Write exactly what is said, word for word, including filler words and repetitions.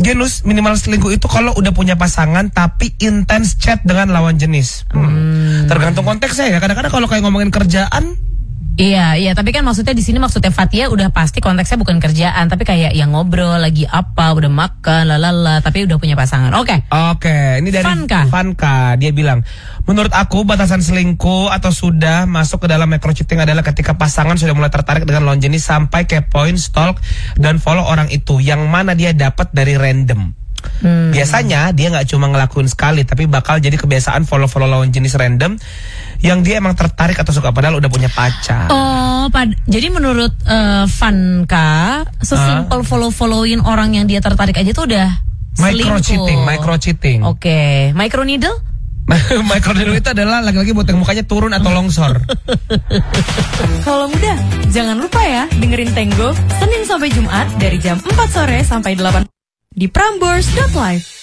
genus minimal selingkuh itu kalau udah punya pasangan tapi intens chat dengan lawan jenis. Hmm. Hmm. Tergantung konteksnya ya. Kadang-kadang kalau kayak ngomongin kerjaan. Iya, iya, tapi kan maksudnya di sini maksudnya Fathia udah pasti konteksnya bukan kerjaan, tapi kayak yang ngobrol lagi apa, udah makan, lalala, tapi udah punya pasangan. Oke. Okay. Oke, okay. Ini dari Fanka. Fanka. Dia bilang, menurut aku batasan selingkuh atau sudah masuk ke dalam micro cheating adalah ketika pasangan sudah mulai tertarik dengan lawan jenis sampai kepoin, stalk dan follow orang itu, yang mana dia dapat dari random. Hmm. Biasanya dia nggak cuma ngelakuin sekali, tapi bakal jadi kebiasaan follow-follow lawan jenis random yang dia emang tertarik atau suka padahal udah punya pacar. Oh, pad- jadi menurut uh, Fanka, sesimpel uh? follow-followin orang yang dia tertarik aja tuh udah micro cheating, micro cheating. Oke, okay. Micro needle? Micro needle itu adalah laki-laki buat yang mukanya turun atau longsor. Kalau muda, jangan lupa ya dengerin Tenggo Senin sampai Jumat dari jam empat sore sampai delapan di prambors dot live.